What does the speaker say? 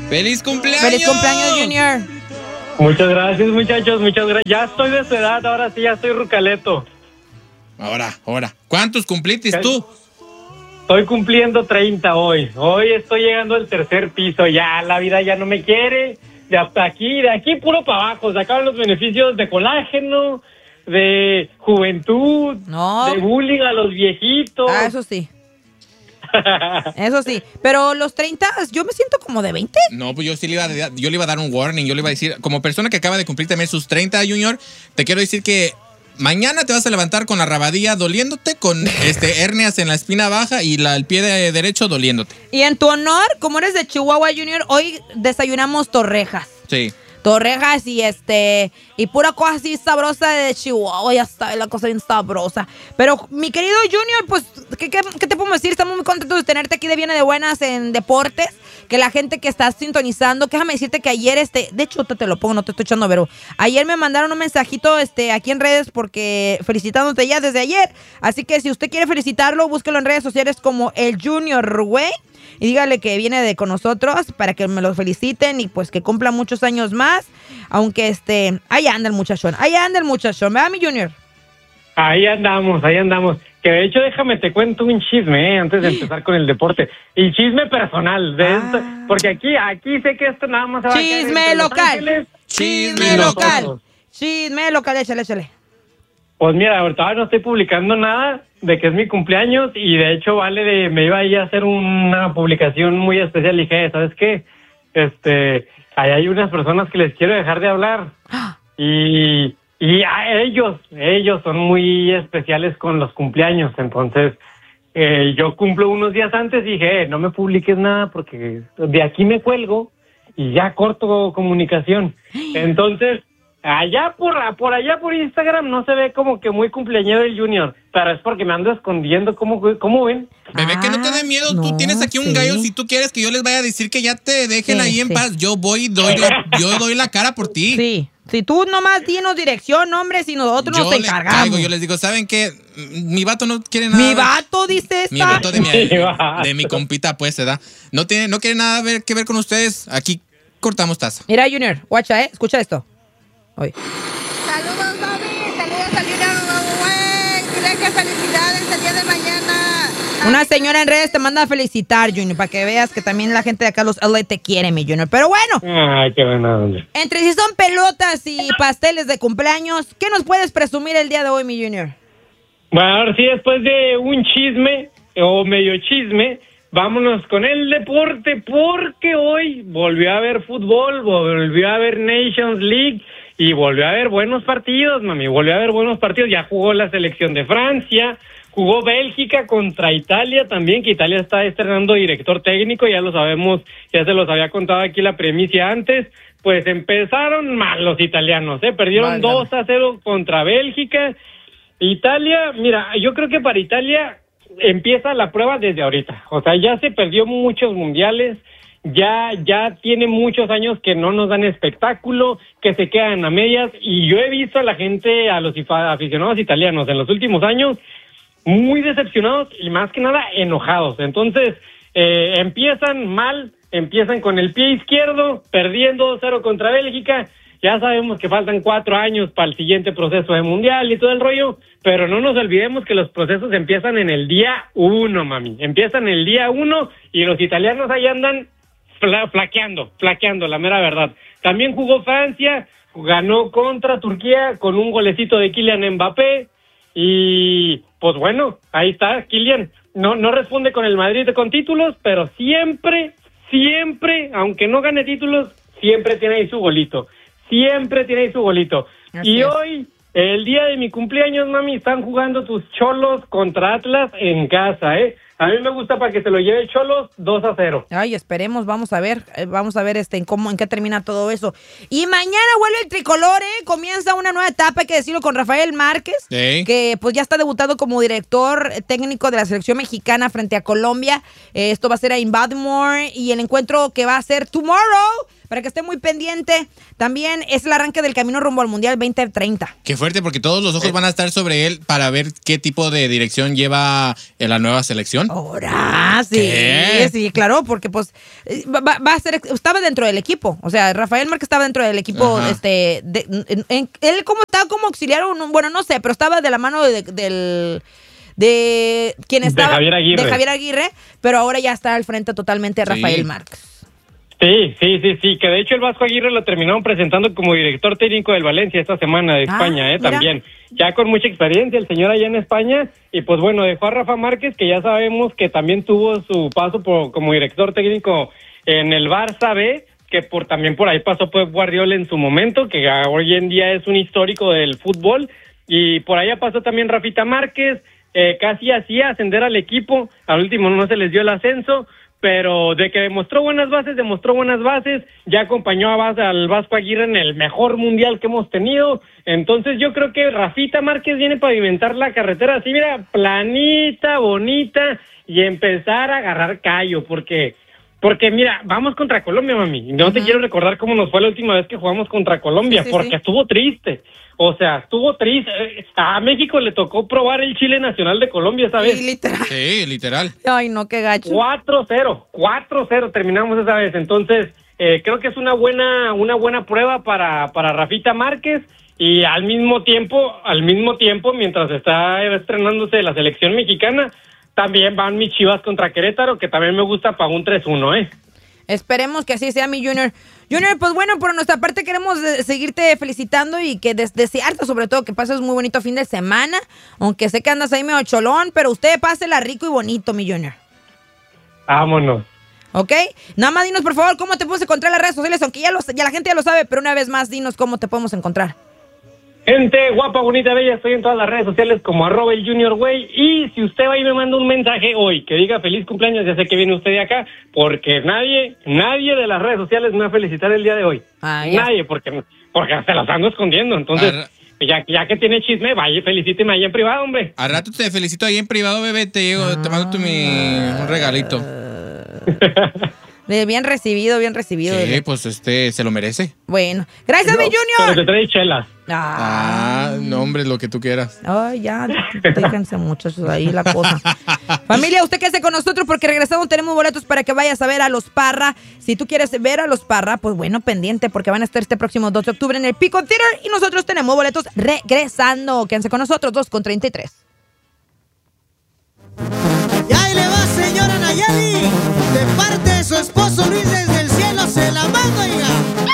¡Feliz cumpleaños! ¡Feliz cumpleaños, Junior! Muchas gracias, muchachos, muchas gracias. Ya estoy de su edad, ahora sí, ya estoy rucaleto. Ahora. ¿Cuántos cumplitis tú? Estoy cumpliendo 30 hoy. Hoy estoy llegando al tercer piso. Ya la vida ya no me quiere. De aquí puro para abajo. Se acaban los beneficios de colágeno, de juventud, de bullying a los viejitos. Ah, eso sí. Eso sí. Pero los 30, yo me siento como de 20. No, pues yo le iba a dar un warning. Yo le iba a decir, como persona que acaba de cumplir también sus 30, Junior, te quiero decir que mañana te vas a levantar con la rabadilla doliéndote, con hernias en la espina baja y el pie derecho doliéndote. Y en tu honor, como eres de Chihuahua, Junior, hoy desayunamos torrejas. Sí. Torrejas y pura cosa así sabrosa de Chihuahua, ya está, la cosa bien sabrosa. Pero mi querido Junior, pues, ¿qué te podemos decir? Estamos muy contentos de tenerte aquí de Viene de Buenas en Deportes. Que la gente que está sintonizando, déjame decirte que ayer, de hecho te lo pongo, no te estoy echando, pero ayer me mandaron un mensajito aquí en redes porque felicitándote ya desde ayer. Así que si usted quiere felicitarlo, búsquelo en redes sociales como el Junior Güey. Y dígale que viene con nosotros para que me lo feliciten y pues que cumpla muchos años más. Aunque ahí anda el muchachón, ¿verdad, mi Junior? Ahí andamos. Que de hecho, déjame te cuento un chisme, antes de empezar con el deporte. Y chisme personal, porque aquí sé que esto nada más se va a quedar Chisme local. Chisme local, échale. Pues mira, ahorita no estoy publicando nada de que es mi cumpleaños y de hecho me iba a ir a hacer una publicación muy especial y dije, ¿sabes qué? Ahí hay unas personas que les quiero dejar de hablar y a ellos son muy especiales con los cumpleaños, entonces yo cumplo unos días antes y dije, no me publiques nada porque de aquí me cuelgo y ya corto comunicación. Entonces, allá por Instagram no se ve como que muy cumpleañero el Junior, pero es porque me ando escondiendo, ¿cómo ven? Bebé, que no te dé miedo, tú tienes aquí un gallo, si tú quieres que yo les vaya a decir que ya te dejen ahí en paz, yo doy la cara por ti. Sí. Si tú nomás dinos dirección, hombre, si nosotros nos encargamos. Yo les digo, ¿saben qué? Mi vato no quiere nada. ¿Mi vato, dice esta? Mi vato de mi compita, pues, ¿verdad? No quiere nada que ver con ustedes. Aquí cortamos taza. Mira, Junior, guacha, escucha esto. Oye. Saludos, Bobby. Saludos al Junior, güey. Dile que felicidades el día de mañana. Una señora en redes te manda a felicitar, Junior, para que veas que también la gente de acá, los LA, te quiere, mi Junior. Pero bueno. Ay, qué buena onda. Entre si son pelotas y pasteles de cumpleaños, ¿qué nos puedes presumir el día de hoy, mi Junior? Bueno, ahora sí, después de un chisme, o medio chisme, vámonos con el deporte, porque hoy volvió a haber fútbol, volvió a haber Nations League, y volvió a haber buenos partidos, mami, Ya jugó la selección de Francia, jugó Bélgica contra Italia también, que Italia está estrenando director técnico, ya lo sabemos, ya se los había contado aquí la primicia antes. Pues empezaron mal los italianos, perdieron 2-0 contra Bélgica. Italia, mira, yo creo que para Italia empieza la prueba desde ahorita, o sea, ya se perdió muchos mundiales, ya tiene muchos años que no nos dan espectáculo, que se quedan a medias, y yo he visto a la gente, a los aficionados italianos en los últimos años, muy decepcionados y más que nada enojados. Entonces, empiezan mal, empiezan con el pie izquierdo, perdiendo 2-0 contra Bélgica. Ya sabemos que faltan 4 años para el siguiente proceso de mundial y todo el rollo, pero no nos olvidemos que los procesos empiezan en el día 1, mami. Empiezan el día 1 y los italianos ahí andan flaqueando, la mera verdad. También jugó Francia, ganó contra Turquía con un golecito de Kylian Mbappé y pues bueno, ahí está Kylian. No responde con el Madrid con títulos, pero siempre, aunque no gane títulos, siempre tiene ahí su golito. Y hoy, el día de mi cumpleaños, mami, están jugando tus Cholos contra Atlas en casa, A mí me gusta para que se lo lleve Cholos 2-0. Ay, esperemos, vamos a ver en qué termina todo eso. Y mañana vuelve el tricolor, comienza una nueva etapa, hay que decirlo, con Rafael Márquez, que pues ya está debutado como director técnico de la selección mexicana frente a Colombia. Esto va a ser en Baltimore y el encuentro que va a ser tomorrow para que esté muy pendiente. También es el arranque del camino rumbo al Mundial 2030. Qué fuerte, porque todos los ojos van a estar sobre él para ver qué tipo de dirección lleva en la nueva selección. Ahora, sí, ¿Qué? sí, claro, porque pues va a ser, estaba dentro del equipo. O sea, Rafael Márquez estaba dentro del equipo, Ajá. él como estaba como auxiliar, bueno, no sé, pero estaba de la mano de quien estaba, de Javier Aguirre, pero ahora ya está al frente totalmente Rafael Sí. Márquez. Sí, que de hecho el Vasco Aguirre lo terminaron presentando como director técnico del Valencia esta semana de España, mira. también. Ya con mucha experiencia el señor allá en España, y pues bueno, dejó a Rafa Márquez, que ya sabemos que también tuvo su paso como director técnico en el Barça B, que también por ahí pasó Pep Guardiola en su momento, que hoy en día es un histórico del fútbol, y por allá pasó también Rafita Márquez, casi hacía ascender al equipo, al último no se les dio el ascenso, pero de que demostró buenas bases, ya acompañó al Vasco Aguirre en el mejor mundial que hemos tenido, entonces yo creo que Rafita Márquez viene para pavimentar la carretera así, mira, planita, bonita, y empezar a agarrar callo, porque mira, vamos contra Colombia, mami, no te quiero recordar cómo nos fue la última vez que jugamos contra Colombia, Sí. estuvo triste. O sea, estuvo triste. A México le tocó probar el chile nacional de Colombia, ¿sabes? Sí, literal. Sí, literal. Ay, no, qué gacho. 4-0 terminamos esa vez. Entonces, creo que es una buena prueba para Rafita Márquez, y al mismo tiempo, mientras está estrenándose la selección mexicana, también van mis Chivas contra Querétaro, que también me gusta para un 3-1, Esperemos que así sea, mi Junior. Junior, pues bueno, por nuestra parte queremos seguirte felicitando y que desearte sobre todo que pases muy bonito fin de semana, aunque sé que andas ahí medio cholón, pero usted pásela rico y bonito, mi Junior. Vámonos. ¿Ok? Nada más dinos, por favor, cómo te puedes encontrar en las redes sociales, aunque ya la gente ya lo sabe, pero una vez más, dinos cómo te podemos encontrar. Gente guapa, bonita, bella, estoy en todas las redes sociales como @elJuniorGüey, y si usted va y me manda un mensaje hoy que diga feliz cumpleaños, ya sé que viene usted de acá, porque nadie de las redes sociales me va a felicitar el día de hoy. Nadie, porque se las ando escondiendo, entonces ya que tiene chisme, vaya, felicíteme ahí en privado, hombre. Al rato te felicito ahí en privado, bebé, te mando un regalito. Bien recibido. Sí, pues se lo merece. Bueno, gracias, mi Junior. Pero te trae chelas. No, hombre, lo que tú quieras. Ay, ya, déjense muchachos ahí la cosa. Familia, usted quédese con nosotros porque regresamos, tenemos boletos para que vayas a ver a los Parra. Si tú quieres ver a los Parra, pues bueno, pendiente porque van a estar este próximo 2 de octubre en el Pico Theater, y nosotros tenemos boletos regresando. Quédense con nosotros, 2:33. Y ahí le va, señora Nayeli, de parte de su esposo Luis